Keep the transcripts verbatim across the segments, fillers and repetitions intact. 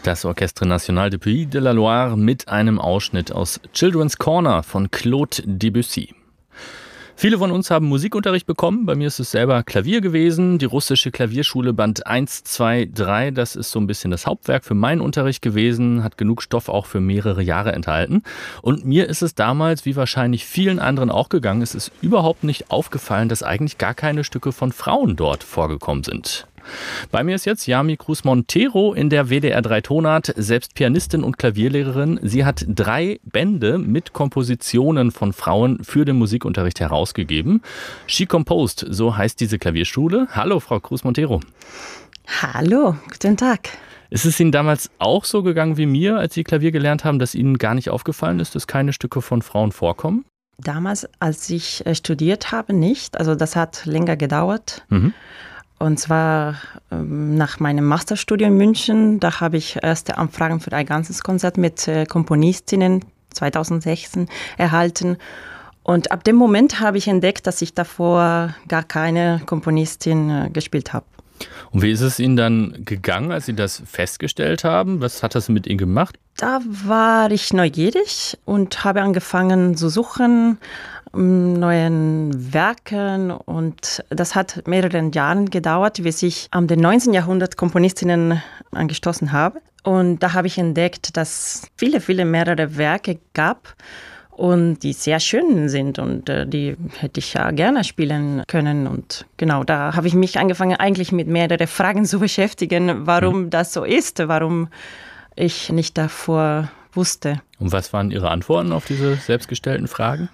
Das Orchestre National de Pays de la Loire mit einem Ausschnitt aus Children's Corner von Claude Debussy. Viele von uns haben Musikunterricht bekommen. Bei mir ist es selber Klavier gewesen. Die russische Klavierschule Band eins, zwei, drei. Das ist so ein bisschen das Hauptwerk für meinen Unterricht gewesen. Hat genug Stoff auch für mehrere Jahre enthalten. Und mir ist es damals, wie wahrscheinlich vielen anderen auch gegangen, es ist überhaupt nicht aufgefallen, dass eigentlich gar keine Stücke von Frauen dort vorgekommen sind. Bei mir ist jetzt Yami Cruz Montero in der W D R drei Tonart, selbst Pianistin und Klavierlehrerin. Sie hat drei Bände mit Kompositionen von Frauen für den Musikunterricht herausgegeben. She Composed, so heißt diese Klavierschule. Hallo, Frau Cruz Montero. Hallo, guten Tag. Ist es Ihnen damals auch so gegangen wie mir, als Sie Klavier gelernt haben, dass Ihnen gar nicht aufgefallen ist, dass keine Stücke von Frauen vorkommen? Damals, als ich studiert habe, nicht. Also das hat länger gedauert. Mhm. Und zwar ähm, nach meinem Masterstudium in München, da habe ich erste Anfragen für ein ganzes Konzert mit äh, Komponistinnen zweitausendsechzehn erhalten. Und ab dem Moment habe ich entdeckt, dass ich davor gar keine Komponistin äh, gespielt habe. Und wie ist es Ihnen dann gegangen, als Sie das festgestellt haben? Was hat das mit Ihnen gemacht? Da war ich neugierig und habe angefangen zu suchen, neuen Werken, und das hat mehrere Jahre gedauert, bis ich am neunzehnten Jahrhundert Komponistinnen angestoßen habe. Und da habe ich entdeckt, dass viele, viele mehrere Werke gab und die sehr schön sind, und äh, die hätte ich ja gerne spielen können. Und genau, da habe ich mich angefangen, eigentlich mit mehreren Fragen zu beschäftigen, warum mhm. das so ist, warum ich nicht davor wusste. Und was waren Ihre Antworten auf diese selbstgestellten Fragen?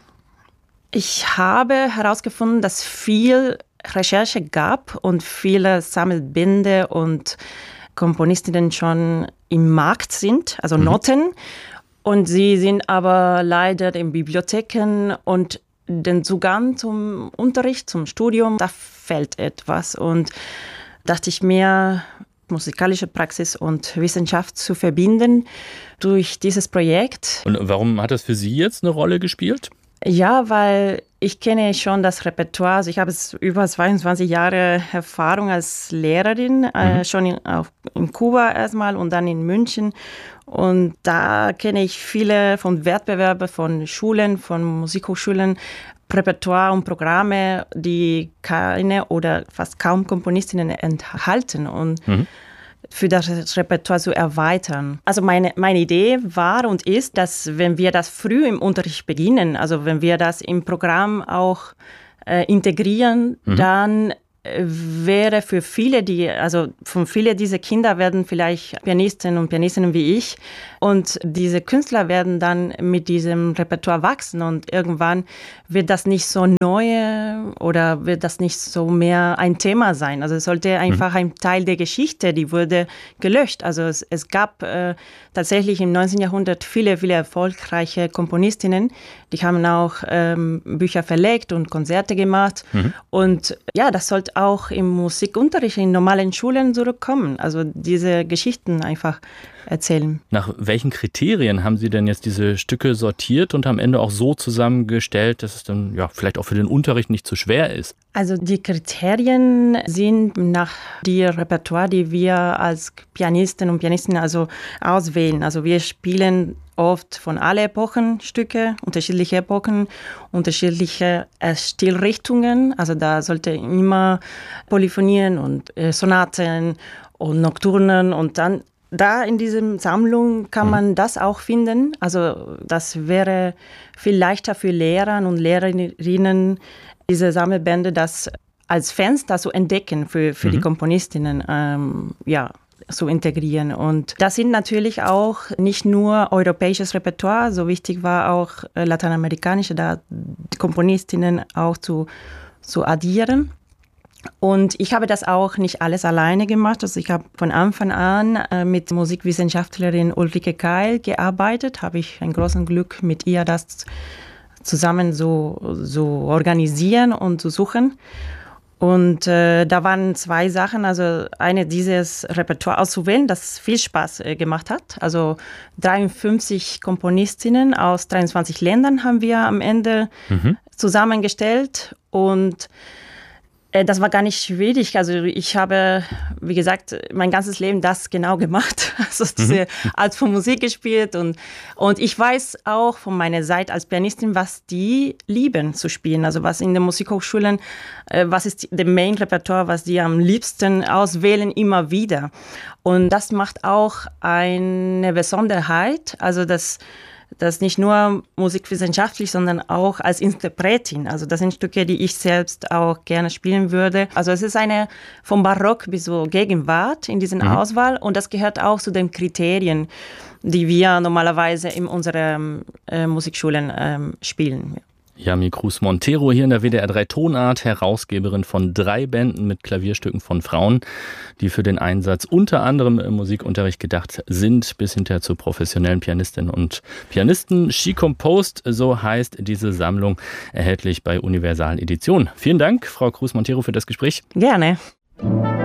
Ich habe herausgefunden, dass viel Recherche gab und viele Sammelbände und Komponistinnen schon im Markt sind, also mhm. Noten. Und sie sind aber leider in Bibliotheken, und den Zugang zum Unterricht, zum Studium, da fehlt etwas. Und dachte ich mir, musikalische Praxis und Wissenschaft zu verbinden durch dieses Projekt. Und warum hat das für Sie jetzt eine Rolle gespielt? Ja, weil ich kenne schon das Repertoire. Also ich habe jetzt über zweiundzwanzig Jahre Erfahrung als Lehrerin, mhm. äh, schon in, auf, in Kuba erstmal und dann in München. Und da kenne ich viele von Wettbewerben, von Schulen, von Musikhochschulen, Repertoire und Programme, die keine oder fast kaum Komponistinnen enthalten. Und mhm. für das Repertoire zu erweitern. Also meine, meine Idee war und ist, dass wenn wir das früh im Unterricht beginnen, also wenn wir das im Programm auch äh, integrieren, mhm. dann äh, wäre für viele, die, also von viele dieser Kinder werden vielleicht Pianisten und Pianistinnen wie ich, und diese Künstler werden dann mit diesem Repertoire wachsen, und irgendwann wird das nicht so neu oder wird das nicht so mehr ein Thema sein. Also es sollte einfach ein Teil der Geschichte, die wurde gelöscht. Also es, es gab äh, tatsächlich im neunzehnten Jahrhundert viele, viele erfolgreiche Komponistinnen, die haben auch ähm, Bücher verlegt und Konzerte gemacht. Mhm. Und ja, das sollte auch im Musikunterricht in normalen Schulen zurückkommen. Also diese Geschichten einfach erzählen. Nach welchen Kriterien haben Sie denn jetzt diese Stücke sortiert und am Ende auch so zusammengestellt, dass es dann ja vielleicht auch für den Unterricht nicht zu schwer ist? Also die Kriterien sind nach dem Repertoire, die wir als Pianisten und Pianistinnen also auswählen. Also wir spielen oft von allen Epochen Stücke, unterschiedliche Epochen, unterschiedliche Stilrichtungen. Also da sollte immer Polyphonien und äh, Sonaten und Nocturnen, und dann da in dieser Sammlung kann man das auch finden. Also das wäre viel leichter für Lehrer und Lehrerinnen, diese Sammelbände das als Fans da zu entdecken für, für mhm. die Komponistinnen, ähm, ja, zu integrieren. Und das sind natürlich auch nicht nur europäisches Repertoire, so wichtig war auch äh, lateinamerikanische, da die Komponistinnen auch zu, zu addieren. Und ich habe das auch nicht alles alleine gemacht. Also ich habe von Anfang an äh, mit Musikwissenschaftlerin Ulrike Keil gearbeitet. Habe ich ein großes Glück, mit ihr das zusammen so, so organisieren und zu suchen. Und äh, da waren zwei Sachen. Also eine, dieses Repertoire auszuwählen, das viel Spaß äh, gemacht hat. Also dreiundfünfzig Komponistinnen aus dreiundzwanzig Ländern haben wir am Ende mhm. zusammengestellt. Und Das war gar nicht schwierig. Also ich habe, wie gesagt, mein ganzes Leben das genau gemacht. Also diese mhm. Art von Musik gespielt. Und, und ich weiß auch von meiner Seite als Pianistin, was die lieben zu spielen. Also was in den Musikhochschulen, was ist der Main-Repertoire, was die am liebsten auswählen, immer wieder. Und das macht auch eine Besonderheit. Also das Das nicht nur musikwissenschaftlich, sondern auch als Interpretin. Also das sind Stücke, die ich selbst auch gerne spielen würde. Also es ist eine vom Barock bis zur Gegenwart in diesen mhm. Auswahl. Und das gehört auch zu den Kriterien, die wir normalerweise in unseren äh, Musikschulen ähm, spielen. Yami Cruz Montero hier in der W D R drei Tonart, Herausgeberin von drei Bänden mit Klavierstücken von Frauen, die für den Einsatz unter anderem im Musikunterricht gedacht sind, bis hinterher zu professionellen Pianistinnen und Pianisten. She Composed, so heißt diese Sammlung, erhältlich bei Universal Edition. Vielen Dank, Frau Cruz Montero, für das Gespräch. Gerne.